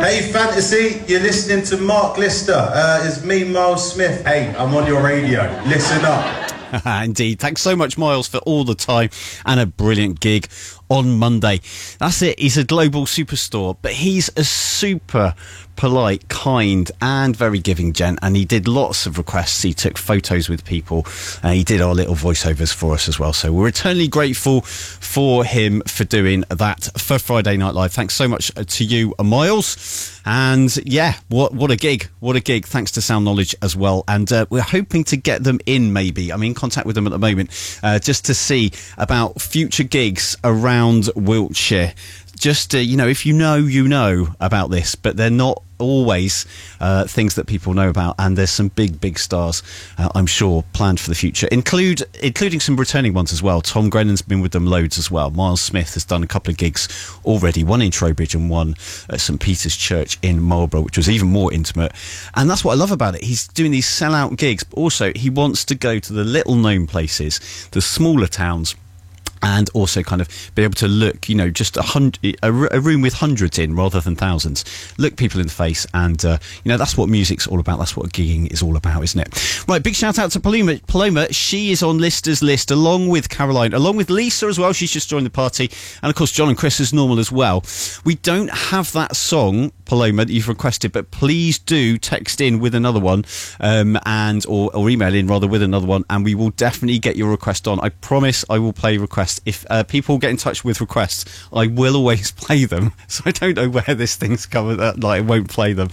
Hey Fantasy, you're listening to Mark Lister. It's me, Miles Smith. Hey, I'm on your radio. Listen up. Indeed. Thanks so much, Miles, for all the time and a brilliant gig on Monday. That's it. He's a global superstar, but he's a super polite, kind and very giving gent, and he did lots of requests. He took photos with people and he did our little voiceovers for us as well, so we're eternally grateful for him for doing that for Friday Night Live. Thanks so much to you, Miles. And yeah, what a gig, thanks to Sound Knowledge as well. And we're hoping to get them in, maybe I'm in contact with them at the moment, just to see about future gigs around Wiltshire. Just if you know about this, but they're not always things that people know about, and there's some big stars I'm sure planned for the future, including some returning ones as well. Tom Grennan's been with them loads as well. Miles Smith has done a couple of gigs already, one in Trowbridge and one at St Peter's Church in Marlborough, which was even more intimate. And that's what I love about it. He's doing these sell-out gigs, but also he wants to go to the little known places, the smaller towns, and also kind of be able to look, just a room with hundreds in rather than thousands. Look people in the face, and that's what music's all about. That's what gigging is all about, isn't it? Right, big shout out to Paloma. She is on Lister's list, along with Caroline, along with Lisa as well. She's just joined the party, and of course John and Chris as normal as well. We don't have that song, Paloma, that you've requested, but please do text in with another one, or email in rather with another one, and we will definitely get your request on. I promise I will play requests. If people get in touch with requests, I will always play them. So I don't know where this thing's covered. I won't play them.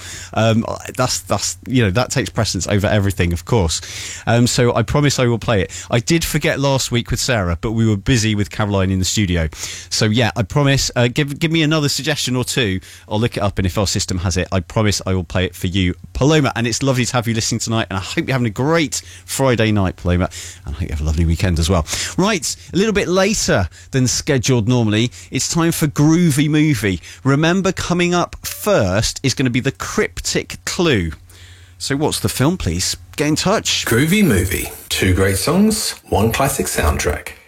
That takes precedence over everything, of course. So I promise I will play it. I did forget last week with Sarah, but we were busy with Caroline in the studio. So yeah, I promise. Give me another suggestion or two. I'll look it up, and if our system has it, I promise I will play it for you, Paloma. And it's lovely to have you listening tonight, and I hope you're having a great Friday night, Paloma, and I hope you have a lovely weekend as well. Right, a little bit later than scheduled normally, it's time for Groovy Movie. Remember, coming up first is going to be the Cryptic Clue. So what's the film, please? Get in touch. Groovy Movie. 2 great songs, 1 classic soundtrack.